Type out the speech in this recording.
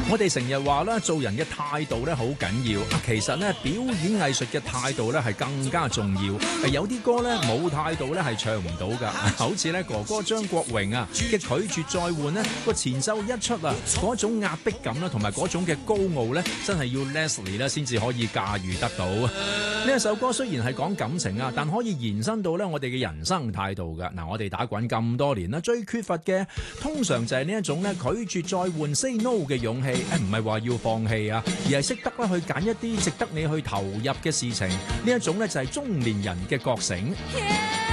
我哋成日話咧，做人嘅態度咧好緊要。其實咧，表演藝術嘅態度咧係更加重要。有啲歌咧冇態度咧係唱唔到㗎。好似咧哥哥張國榮啊嘅拒絕再換呢個前奏一出啊，嗰種壓迫感啦，同埋嗰種嘅高傲咧，真係要 Leslie 咧先至可以駕馭得到。呢一首歌雖然係講感情啊，但可以延伸到咧我哋嘅人生態度㗎。嗱，我哋打滾咁多年啦，最缺乏嘅通常就係呢一種咧拒絕再換 say no 嘅勇氣。唔係話要放棄啊，而係識得咧去揀一啲值得你去投入嘅事情。呢一種咧就係中年人嘅覺醒。